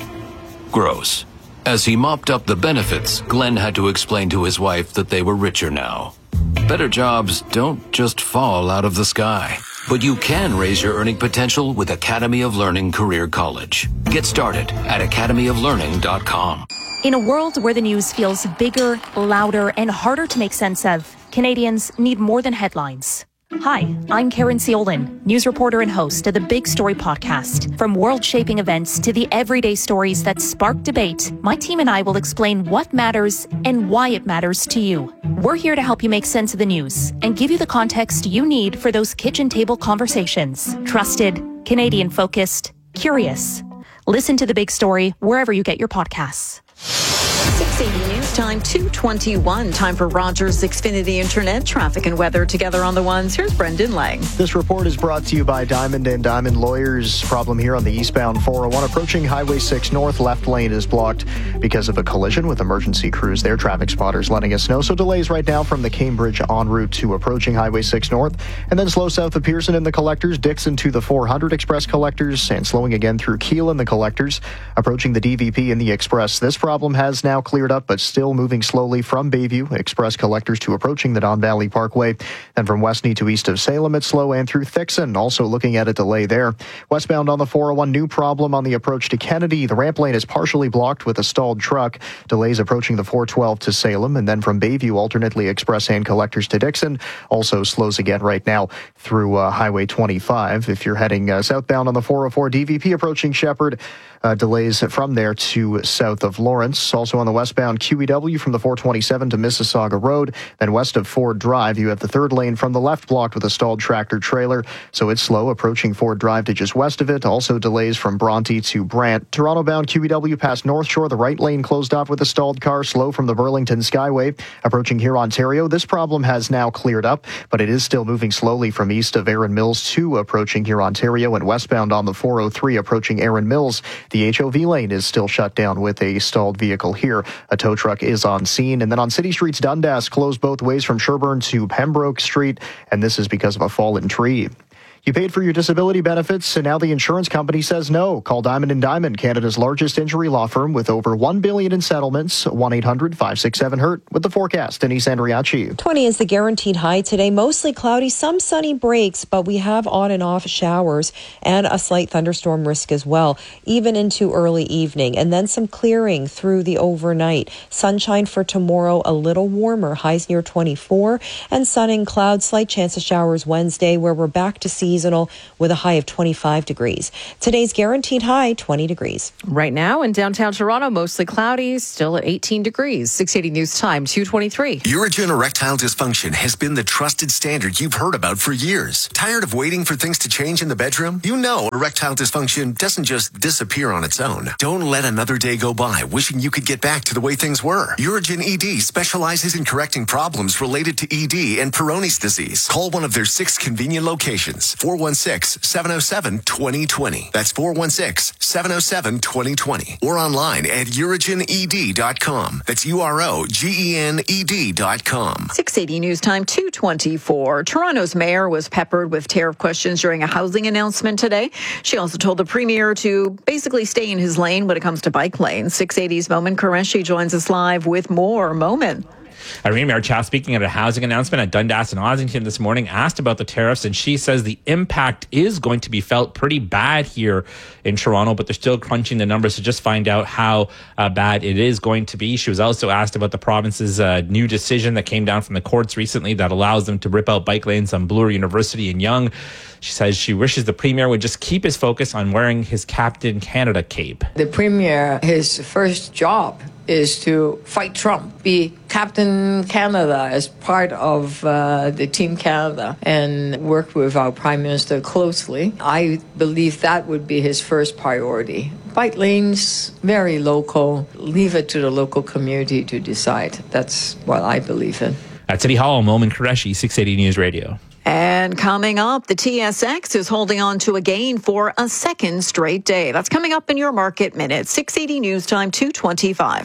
Gross. As he mopped up the benefits, Glenn had to explain to his wife that they were richer now. Better jobs don't just fall out of the sky, but you can raise your earning potential with Academy of Learning Career College. Get started at academy of learning dot com. In a world where the news feels bigger, louder, and harder to make sense of, Canadians need more than headlines. Hi, I'm Karen Ciolin, news reporter and host of the Big Story podcast. From world-shaping events to the everyday stories that spark debate, my team and I will explain what matters and why it matters to you. We're here to help you make sense of the news and give you the context you need for those kitchen table conversations. Trusted, Canadian-focused, curious. Listen to The Big Story wherever you get your podcasts. six eighty News Time, two twenty-one. Time for Rogers Xfinity Internet traffic and weather together on the ones. Here's Brendan Lang. This report is brought to you by Diamond and Diamond Lawyers. Problem here on the eastbound four oh one approaching Highway six North. Left lane is blocked because of a collision with emergency crews there. Traffic spotters letting us know. So delays right now from the Cambridge en route to approaching Highway six North. And then slow south of Pearson in the collectors. Dixon to the four hundred Express collectors. And slowing again through Keele in the collectors. Approaching the D V P in the Express. This problem has now cleared up, but still moving slowly from Bayview Express collectors to approaching the Don Valley Parkway. Then from Westney to east of Salem, it's slow, and through Thixon, also looking at a delay there. Westbound on the four oh one, new problem on the approach to Kennedy. The ramp lane is partially blocked with a stalled truck. Delays approaching the four twelve to Salem, and then from Bayview, alternately Express and collectors to Dixon. Also slows again right now through uh, Highway twenty-five. If you're heading uh, southbound on the four oh four, D V P approaching Shepherd. Uh, delays from there to south of Lawrence. Also on the westbound Q E W from the four twenty-seven to Mississauga Road. Then west of Ford Drive, you have the third lane from the left blocked with a stalled tractor trailer. So it's slow approaching Ford Drive to just west of it. Also delays from Bronte to Brant. Toronto bound Q E W past North Shore. The right lane closed off with a stalled car. Slow from the Burlington Skyway. Approaching here Ontario. This problem has now cleared up, but it is still moving slowly from east of Erin Mills to approaching here Ontario, and westbound on the four oh three approaching Erin Mills. The H O V lane is still shut down with a stalled vehicle here. A tow truck is on scene. And then on City Streets, Dundas closed both ways from Sherbourne to Pembroke Street, and this is because of a fallen tree. You paid for your disability benefits, and now the insurance company says no. Call Diamond and Diamond, Canada's largest injury law firm with over one billion dollars in settlements. one eight hundred five six seven hurt with the forecast. Denise Andriachi. twenty is the guaranteed high today. Mostly cloudy, some sunny breaks, but we have on and off showers and a slight thunderstorm risk as well, even into early evening. And then some clearing through the overnight. Sunshine for tomorrow, a little warmer, highs near twenty-four, and sun and clouds, slight chance of showers Wednesday, where we're back to seasonal with a high of twenty-five degrees. Today's guaranteed high, twenty degrees. Right now in downtown Toronto, mostly cloudy, still at eighteen degrees. six eighty News Time, two twenty-three. Urogen erectile dysfunction has been the trusted standard you've heard about for years. Tired of waiting for things to change in the bedroom? You know erectile dysfunction doesn't just disappear on its own. Don't let another day go by wishing you could get back to the way things were. Urogen E D specializes in correcting problems related to E D and Peyronie's disease. Call one of their six convenient locations. four one six, seven oh seven, two oh two oh. That's four one six, seven oh seven, two oh two oh. Or online at urogen e d dot com. That's U R O G E N E D dot com. six eighty News Time, two twenty-four. Toronto's mayor was peppered with tariff questions during a housing announcement today. She also told the premier to basically stay in his lane when it comes to bike lanes. six eighty's Momin Qureshi joins us live with more. Momin. Irene, Mayor Chow, speaking at a housing announcement at Dundas and Ossington this morning, asked about the tariffs, and she says the impact is going to be felt pretty bad here in Toronto, but they're still crunching the numbers to just find out how uh, bad it is going to be. She was also asked about the province's uh, new decision that came down from the courts recently that allows them to rip out bike lanes on Bloor University and Yonge. She says she wishes the premier would just keep his focus on wearing his Captain Canada cape. The premier, his first job is to fight Trump, be Captain Canada as part of uh, the Team Canada and work with our Prime Minister closely. I believe that would be his first priority. Bike lanes, very local. Leave it to the local community to decide. That's what I believe in. At City Hall, Momin Qureshi, six eighty News Radio. And coming up, the T S X is holding on to a gain for a second straight day. That's coming up in your Market Minute. six eighty News Time, two twenty-five.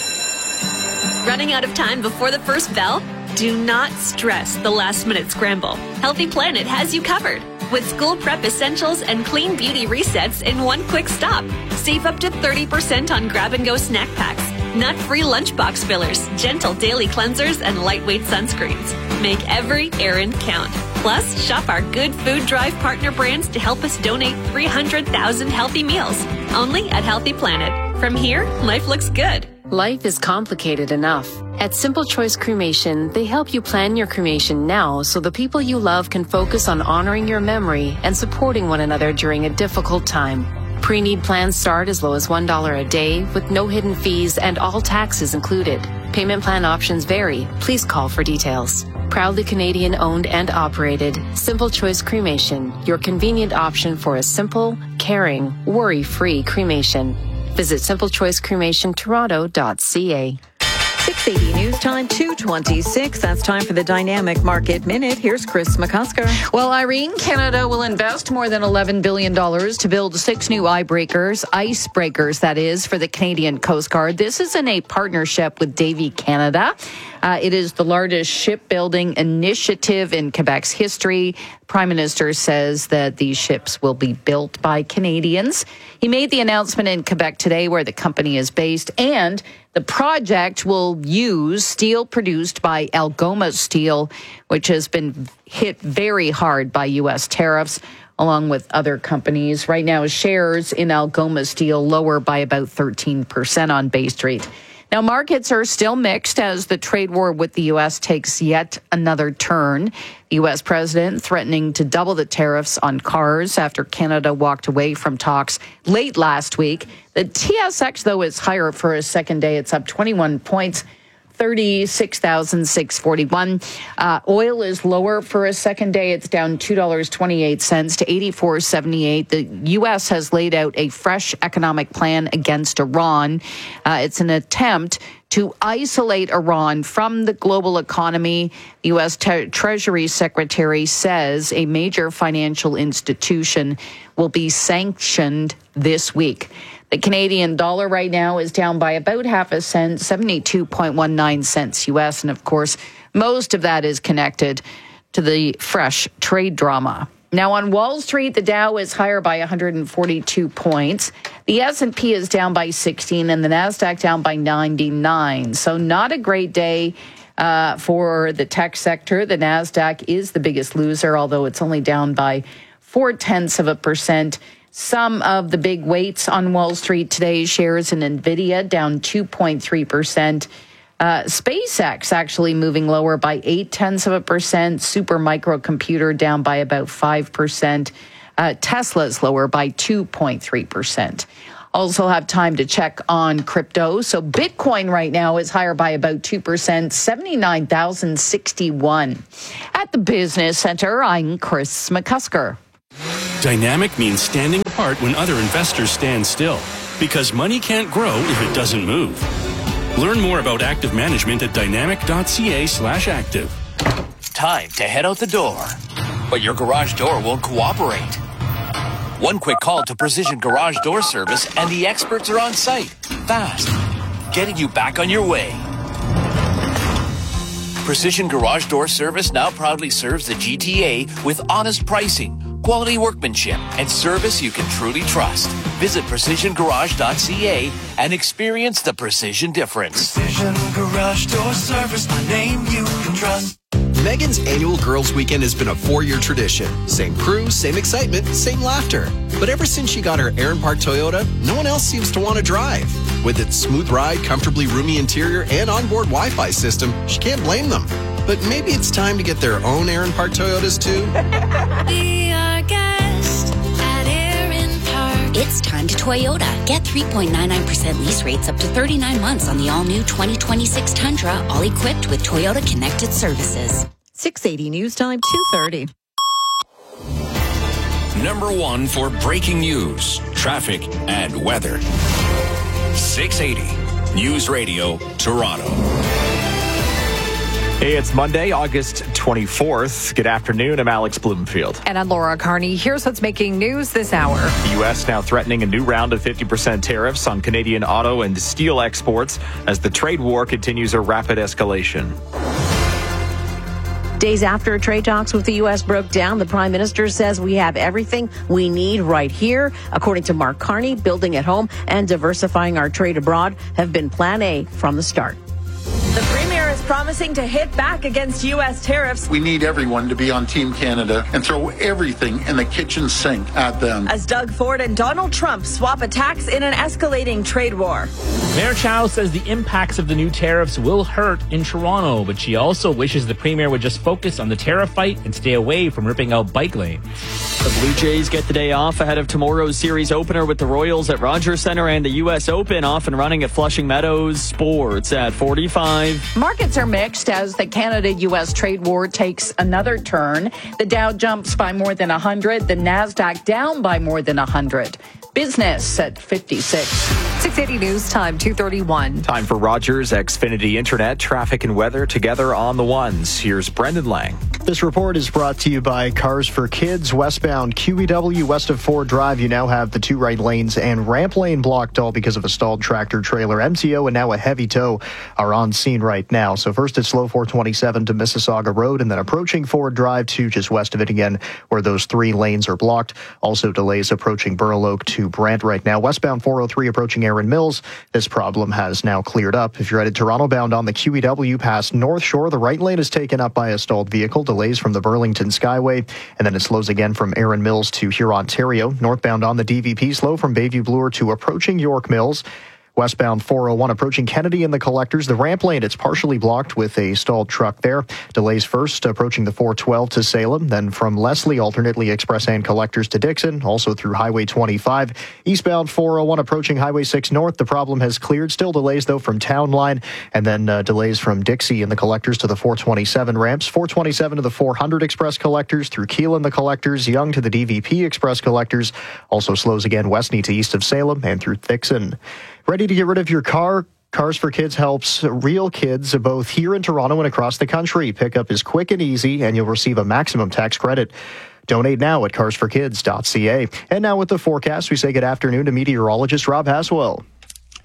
Running out of time before the first bell? Do not stress the last-minute scramble. Healthy Planet has you covered with school prep essentials and clean beauty resets in one quick stop. Save up to thirty percent on grab-and-go snack packs, nut-free lunchbox fillers, gentle daily cleansers, and lightweight sunscreens. Make every errand count. Plus, shop our Good Food Drive partner brands to help us donate three hundred thousand healthy meals. Only at Healthy Planet. From here, life looks good. Life is complicated enough. At Simple Choice Cremation, they help you plan your cremation now so the people you love can focus on honoring your memory and supporting one another during a difficult time. Pre-need plans start as low as one dollar a day with no hidden fees and all taxes included. Payment plan options vary. Please call for details. Proudly Canadian owned and operated, Simple Choice Cremation, your convenient option for a simple, caring, worry-free cremation. Visit simple choice cremation toronto dot c a. six eighty News Time, two twenty-six. That's time for the Dynamic Market Minute. Here's Chris McCusker. Well, Irene, Canada will invest more than eleven billion dollars to build six new icebreakers, icebreakers, that is, for the Canadian Coast Guard. This is in a partnership with Davy Canada. Uh, it is the largest shipbuilding initiative in Quebec's history. Prime Minister says that these ships will be built by Canadians. He made the announcement in Quebec today, where the company is based, and the project will use steel produced by Algoma Steel, which has been hit very hard by U S tariffs, along with other companies. Right now, shares in Algoma Steel lower by about thirteen percent on Bay Street. Now, markets are still mixed as the trade war with the U S takes yet another turn. The U S president threatening to double the tariffs on cars after Canada walked away from talks late last week. The T S X, though, is higher for a second day. It's up twenty-one points. thirty-six thousand six hundred forty-one. Uh, oil is lower for a second day. It's down two dollars and twenty-eight cents to eighty-four seventy-eight. The U S has laid out a fresh economic plan against Iran. Uh, it's an attempt to isolate Iran from the global economy. The U S Te- Treasury Secretary says a major financial institution will be sanctioned this week. The Canadian dollar right now is down by about half a cent, seventy-two point one nine cents U S. And of course, most of that is connected to the fresh trade drama. Now on Wall Street, the Dow is higher by one hundred forty-two points. The S and P is down by sixteen and the NASDAQ down by ninety-nine. So not a great day uh, for the tech sector. The NASDAQ is the biggest loser, although it's only down by four tenths of a percent. Some of the big weights on Wall Street today, shares in NVIDIA down two point three percent. Uh, SpaceX actually moving lower by eight tenths of a percent. Super Microcomputer down by about five percent. Uh, Tesla's lower by two point three percent. Also have time to check on crypto. So Bitcoin right now is higher by about two percent, seventy-nine thousand sixty-one. At the Business Center, I'm Chris McCusker. Dynamic means standing apart when other investors stand still, because money can't grow if it doesn't move. Learn more about active management at dynamic.ca slash active. Time to head out the door, but your garage door won't cooperate. One quick call to Precision Garage Door Service and the experts are on site, fast, getting you back on your way. Precision Garage Door Service now proudly serves the G T A with honest pricing, quality workmanship, and service you can truly trust. Visit precision garage dot c a and experience the precision difference. Precision Garage Door Service, the name you can trust. Megan's annual Girls Weekend has been a four-year tradition. Same crew, same excitement, same laughter. But ever since she got her Aaron Park Toyota, no one else seems to want to drive. With its smooth ride, comfortably roomy interior, and onboard Wi-Fi system, she can't blame them. But maybe it's time to get their own Aaron Park Toyotas too. Be our guest at Aaron Park. It's time to Toyota. Get three point nine nine percent lease rates up to thirty-nine months on the all-new twenty twenty-six Tundra, all equipped with Toyota Connected Services. six eighty News Time, two thirty. Number one for breaking news, traffic, and weather. six eighty News Radio, Toronto. Hey, it's Monday, August twenty-fourth. Good afternoon. I'm Alex Bloomfield. And I'm Laura Carney. Here's what's making news this hour. The U S now threatening a new round of fifty percent tariffs on Canadian auto and steel exports as the trade war continues a rapid escalation. Days after trade talks with the U S broke down, the Prime Minister says we have everything we need right here. According to Mark Carney, building at home and diversifying our trade abroad have been Plan A from the start. The Premier is promising to hit back against U S tariffs. We need everyone to be on Team Canada and throw everything in the kitchen sink at them. As Doug Ford and Donald Trump swap attacks in an escalating trade war. Mayor Chow says the impacts of the new tariffs will hurt in Toronto, but she also wishes the Premier would just focus on the tariff fight and stay away from ripping out bike lanes. The Blue Jays get the day off ahead of tomorrow's series opener with the Royals at Rogers Centre and the U S Open off and running at Flushing Meadows. Sports at forty-five. Markets are mixed as the Canada-U S trade war takes another turn. The Dow jumps by more than one hundred, the NASDAQ down by more than one hundred. Business at fifty-six. six eighty News Time, two thirty-one. Time for Rogers Xfinity Internet, traffic and weather together on the ones. Here's Brendan Lang. This report is brought to you by Cars for Kids. Westbound Q E W west of Ford Drive. You now have the two right lanes and ramp lane blocked all because of a stalled tractor trailer. M T O and now a heavy tow are on scene right now. So first it's slow four twenty-seven to Mississauga Road and then approaching Ford Drive to just west of it again where those three lanes are blocked. Also delays approaching Burloak to Brant right now. Westbound four oh three approaching Erin Mills. This problem has now cleared up. If you're headed Toronto bound on the Q E W past North Shore, the right lane is taken up by a stalled vehicle. Delays from the Burlington Skyway, and then it slows again from Erin Mills to Huron-Ontario. Northbound on the D V P, slow from Bayview Bloor to approaching York Mills. Westbound four oh one approaching Kennedy and the Collectors. The ramp lane, it's partially blocked with a stalled truck there. Delays first approaching the four twelve to Salem, then from Leslie, alternately Express and Collectors to Dixon, also through Highway twenty-five. Eastbound four oh one approaching Highway six North. The problem has cleared. Still delays, though, from Town Line, and then uh, delays from Dixie and the Collectors to the four twenty-seven ramps. four twenty-seven to the four hundred Express Collectors, through Keele and the Collectors, Young to the D V P Express Collectors. Also slows again Westney to east of Salem and through Dixon. Ready to get rid of your car? Cars for Kids helps real kids both here in Toronto and across the country. Pickup is quick and easy, and you'll receive a maximum tax credit. Donate now at cars for kids dot c a. And now with the forecast, we say good afternoon to meteorologist Rob Haswell.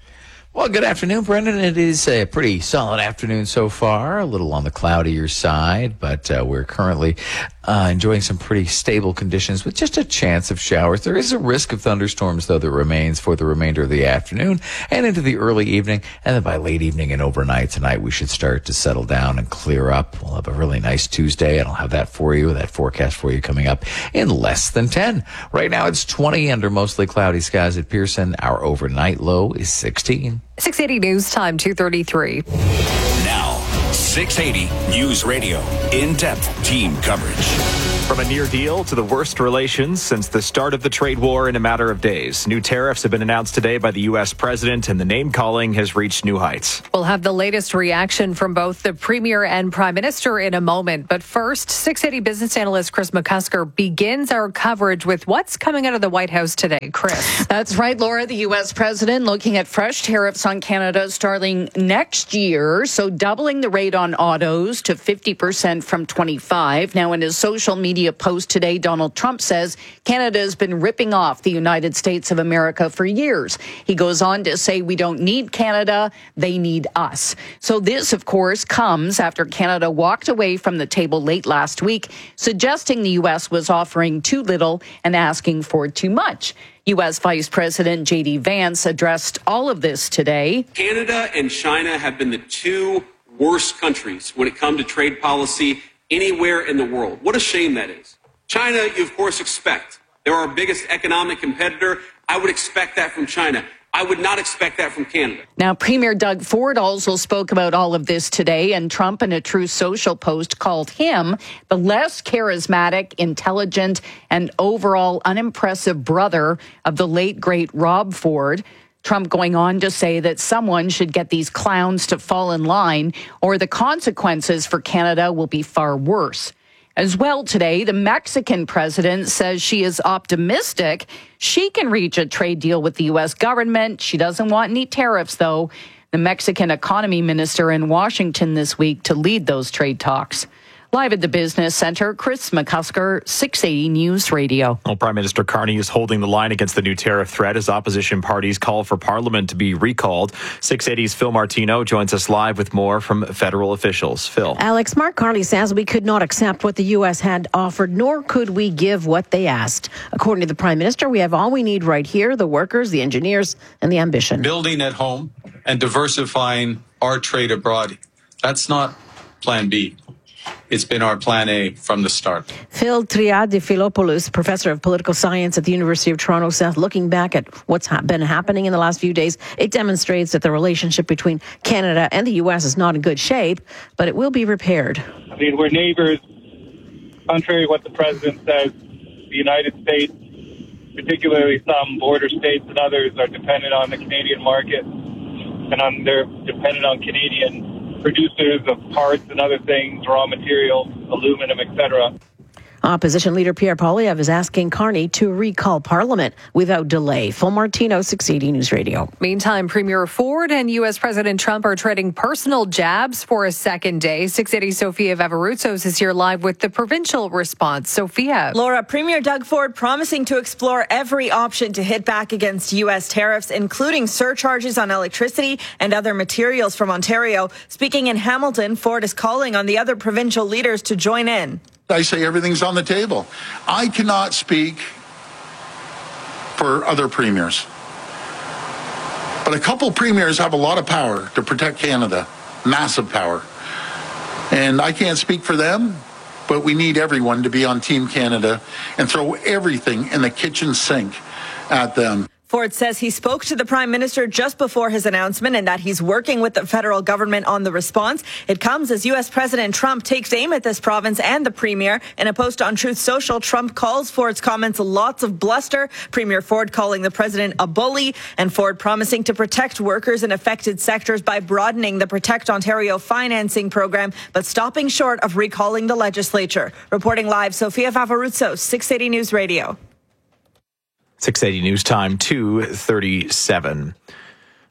Well, good afternoon, Brendan. It is a pretty solid afternoon so far, a little on the cloudier side, but uh, we're currently uh, enjoying some pretty stable conditions with just a chance of showers. There is a risk of thunderstorms, though, that remains for the remainder of the afternoon and into the early evening. And then by late evening and overnight tonight, we should start to settle down and clear up. We'll have a really nice Tuesday, and I'll have that for you, that forecast for you coming up in less than ten. Right now, it's twenty under mostly cloudy skies at Pearson. Our overnight low is sixteen. six eighty News Time, two thirty-three. Now, six eighty News Radio. In-depth team coverage. From a near deal to the worst relations since the start of the trade war in a matter of days. New tariffs have been announced today by the U S president, and the name-calling has reached new heights. We'll have the latest reaction from both the premier and prime minister in a moment. But first, six eighty business analyst Chris McCusker begins our coverage with what's coming out of the White House today. Chris. That's right, Laura. The U S president looking at fresh tariffs on Canada starting next year. So doubling the rate on autos to fifty percent from twenty-five. Now, in his social media post today, Donald Trump says Canada has been ripping off the United States of America for years. He goes on to say we don't need Canada, they need us. So this, of course, comes after Canada walked away from the table late last week, suggesting the U S was offering too little and asking for too much. U S Vice President J D Vance addressed all of this today. Canada and China have been the two worst countries when it comes to trade policy anywhere in the world. What a shame that is. China, you of course expect. They're our biggest economic competitor. I would expect that from China. I would not expect that from Canada. Now, Premier Doug Ford also spoke about all of this today, and Trump, in a Truth Social post, called him the less charismatic, intelligent, and overall unimpressive brother of the late, great Rob Ford. Trump going on to say that someone should get these clowns to fall in line, or the consequences for Canada will be far worse. As well today, the Mexican president says she is optimistic she can reach a trade deal with the U S government. She doesn't want any tariffs, though. The Mexican economy minister in Washington this week to lead those trade talks. Live at the Business Center, Chris McCusker, six eighty News Radio. Well, Prime Minister Carney is holding the line against the new tariff threat as opposition parties call for Parliament to be recalled. six eighty's Phil Martino joins us live with more from federal officials. Phil. Alex, Mark Carney says we could not accept what the U S had offered, nor could we give what they asked. According to the Prime Minister, we have all we need right here, the workers, the engineers, and the ambition. Building at home and diversifying our trade abroad. That's not Plan B. It's been our plan A from the start. Phil Triadifilopoulos, professor of political science at the University of Toronto, says looking back at what's ha- been happening in the last few days, it demonstrates that the relationship between Canada and the U S is not in good shape, but it will be repaired. I mean, we're neighbors. Contrary to what the president says, the United States, particularly some border states and others, are dependent on the Canadian market, and on they're dependent on Canadian producers of parts and other things, raw materials, aluminum, et cetera. Opposition leader Pierre Poilievre is asking Carney to recall Parliament without delay. Phil Martino, six eighty News Radio. Meantime, Premier Ford and U S President Trump are trading personal jabs for a second day. six eighty Sophia Vavarutsos is here live with the provincial response. Sophia. Laura, Premier Doug Ford promising to explore every option to hit back against U S tariffs, including surcharges on electricity and other materials from Ontario. Speaking in Hamilton, Ford is calling on the other provincial leaders to join in. I say everything's on the table. I cannot speak for other premiers. But a couple premiers have a lot of power to protect Canada, massive power. And I can't speak for them, but we need everyone to be on Team Canada and throw everything in the kitchen sink at them. Ford says he spoke to the Prime Minister just before his announcement and that he's working with the federal government on the response. It comes as U S President Trump takes aim at this province and the Premier. In a post on Truth Social, Trump calls Ford's comments lots of bluster. Premier Ford calling the president a bully, and Ford promising to protect workers in affected sectors by broadening the Protect Ontario financing program, but stopping short of recalling the legislature. Reporting live, Sophia Vavarutsos, six eighty News Radio. six eighty News Time, two thirty-seven.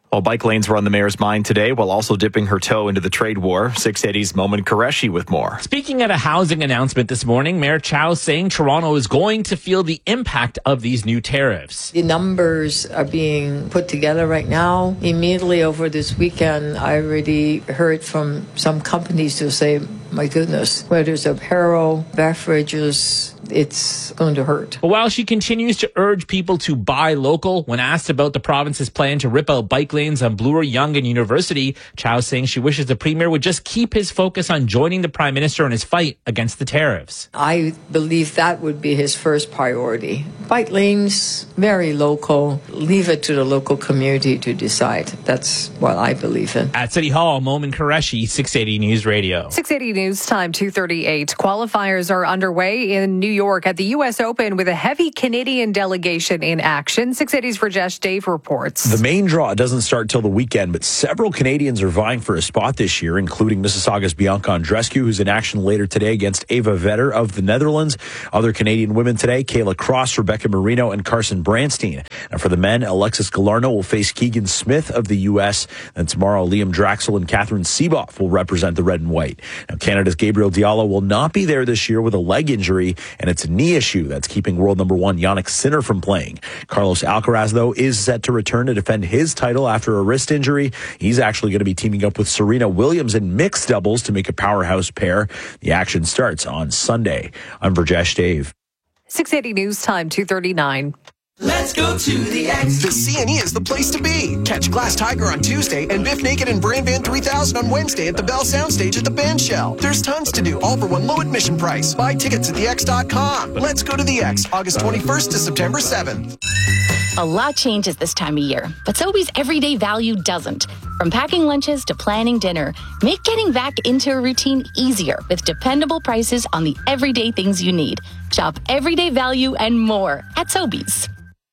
Well, bike lanes were on the mayor's mind today while also dipping her toe into the trade war. six eighty's Momin Qureshi with more. Speaking at a housing announcement this morning, Mayor Chow saying Toronto is going to feel the impact of these new tariffs. The numbers are being put together right now. Immediately over this weekend, I already heard from some companies who say, my goodness, whether it's apparel, beverages, it's going to hurt. But while she continues to urge people to buy local, when asked about the province's plan to rip out bike lanes on Bloor Yonge and University, Chow saying she wishes the premier would just keep his focus on joining the prime minister in his fight against the tariffs. I believe that would be his first priority. Bike lanes, very local. Leave it to the local community to decide. That's what I believe in. At City Hall, Momin Qureshi, six eighty News Radio. six eighty News Time, two thirty-eight. Qualifiers are underway in New York at the U S Open with a heavy Canadian delegation in action. six eighty's Rajesh Dave reports. The main draw doesn't start till the weekend, but several Canadians are vying for a spot this year, including Mississauga's Bianca Andreescu, who's in action later today against Ava Vetter of the Netherlands. Other Canadian women today, Kayla Cross, Rebecca Marino, and Carson Branstein. And for the men, Alexis Galarno will face Keegan Smith of the U S. And tomorrow, Liam Draxel and Catherine Seeboff will represent the red and white. Now, Canada's Gabriel Diallo will not be there this year with a leg injury, and it's a knee issue that's keeping world number one Yannick Sinner from playing. Carlos Alcaraz, though, is set to return to defend his title after a wrist injury. He's actually going to be teaming up with Serena Williams in mixed doubles to make a powerhouse pair. The action starts on Sunday. I'm Rajesh Dave. six eighty News Time, two thirty-nine. Let's go to the X. The C N E is the place to be. Catch Glass Tiger on Tuesday and Biff Naked and Brain Van three thousand on Wednesday at the Bell Soundstage at the Band Shell. There's tons to do, all for one low admission price. Buy tickets at the x dot com. Let's go to the X, August twenty-first to September seventh. A lot changes this time of year, but Sobeys everyday value doesn't. From packing lunches to planning dinner, make getting back into a routine easier with dependable prices on the everyday things you need. Shop everyday value and more at Sobeys.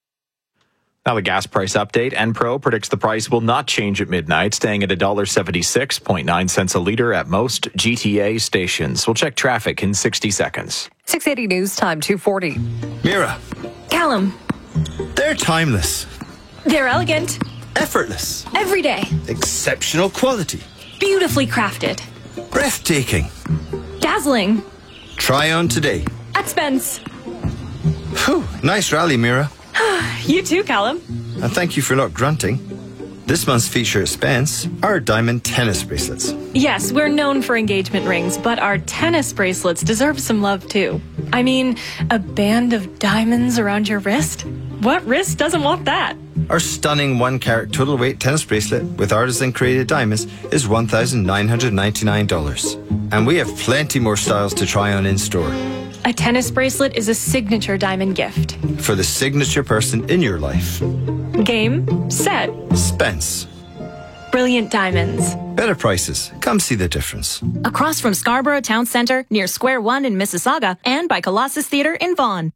Now the gas price update. Enpro predicts the price will not change at midnight, staying at one dollar seventy-six point nine cents a litre at most G T A stations. We'll check traffic in sixty seconds. six eighty News Time, two forty. Mira. Callum. They're timeless. They're elegant. Effortless. Everyday. Exceptional quality. Beautifully crafted. Breathtaking. Dazzling. Try on today. At Spence. Whew, nice rally, Mira. You too, Callum. And thank you for not grunting. This month's feature at Spence are diamond tennis bracelets. Yes, we're known for engagement rings, but our tennis bracelets deserve some love too. I mean, a band of diamonds around your wrist? What wrist doesn't want that? Our stunning one-carat total weight tennis bracelet with artisan-created diamonds is one thousand nine hundred ninety-nine dollars. And we have plenty more styles to try on in-store. A tennis bracelet is a signature diamond gift. For the signature person in your life. Game, set. Spence. Brilliant diamonds. Better prices. Come see the difference. Across from Scarborough Town Centre, near Square One in Mississauga, and by Colossus Theatre in Vaughan.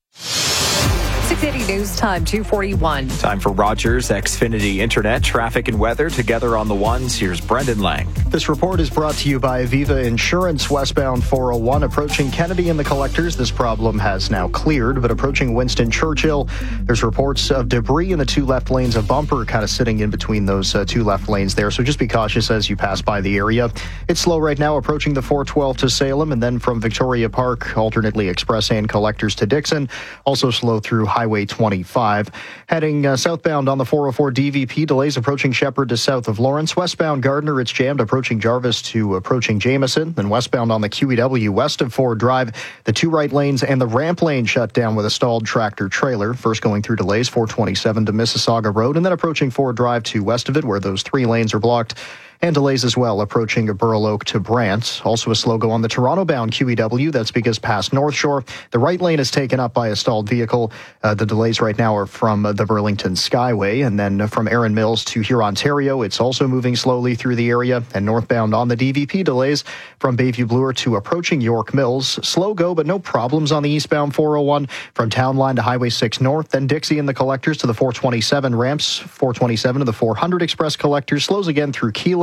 six eighty News Time, two forty-one. Time for Rogers Xfinity Internet, traffic and weather together on the ones. Here's Brendan Lang. This report is brought to you by Aviva Insurance. Westbound four oh one approaching Kennedy and the Collectors. This problem has now cleared, but approaching Winston Churchill, there's reports of debris in the two left lanes, a bumper kind of sitting in between those uh, two left lanes there. So just be cautious as you pass by the area. It's slow right now approaching the four twelve to Salem, and then from Victoria Park, alternately Express and Collectors to Dixon. Also slow through Highway twenty-five. Heading uh, southbound on the four oh four D V P, delays approaching Shepherd to south of Lawrence. Westbound Gardner, it's jammed approaching Jarvis to approaching Jameson. Then westbound on the Q E W west of Ford Drive, the two right lanes and the ramp lane shut down with a stalled tractor trailer. First going through delays, four twenty-seven to Mississauga Road, and then approaching Ford Drive to west of it where those three lanes are blocked. And delays as well approaching Burl Oak to Brant. Also a slow go on the Toronto-bound Q E W. That's because past North Shore, the right lane is taken up by a stalled vehicle. Uh, the delays right now are from uh, the Burlington Skyway. And then uh, from Erin Mills to Huron, Ontario, it's also moving slowly through the area. And northbound on the D V P, delays from Bayview Bloor to approaching York Mills. Slow go, but no problems on the eastbound four oh one from Town Line to Highway six North. Then Dixie and the Collectors to the four twenty-seven ramps. four twenty-seven to the four hundred Express Collectors. Slows again through Keelan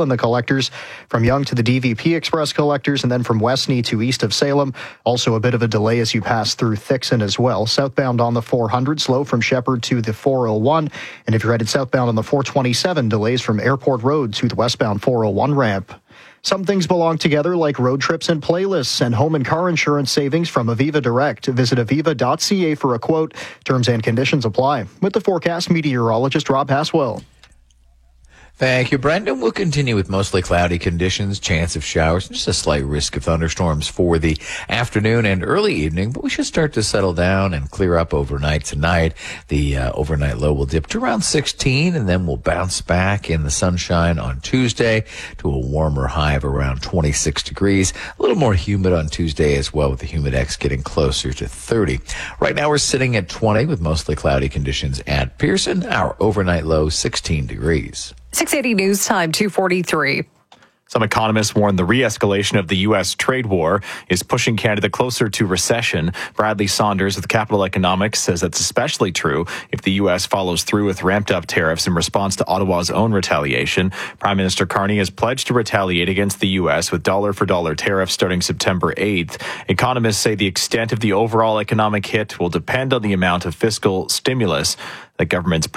in the collectors from Yonge to the D V P Express collectors, and then from Westney to east of Salem. Also a bit of a delay as you pass through Thixon as well. Southbound on the four hundred, slow from Shepherd to the four oh one. And if you're headed southbound on the four twenty-seven, delays from Airport Road to the westbound four oh one ramp. Some things belong together, like road trips and playlists and home and car insurance savings from Aviva Direct. Visit aviva dot c a for a quote. Terms and conditions apply. With the forecast, meteorologist Rob Haswell. Thank you, Brendan. We'll continue with mostly cloudy conditions, chance of showers, just a slight risk of thunderstorms for the afternoon and early evening, but we should start to settle down and clear up overnight tonight. The uh, overnight low will dip to around sixteen, and then we'll bounce back in the sunshine on Tuesday to a warmer high of around twenty-six degrees. A little more humid on Tuesday as well, with the Humidex getting closer to thirty. Right now we're sitting at twenty with mostly cloudy conditions at Pearson. Our overnight low, sixteen degrees. six eighty News Time, two forty-three. Some economists warn the re-escalation of the U S trade war is pushing Canada closer to recession. Bradley Saunders with Capital Economics says that's especially true if the U S follows through with ramped-up tariffs in response to Ottawa's own retaliation. Prime Minister Carney has pledged to retaliate against the U S with dollar-for-dollar tariffs starting September eighth. Economists say the extent of the overall economic hit will depend on the amount of fiscal stimulus that governments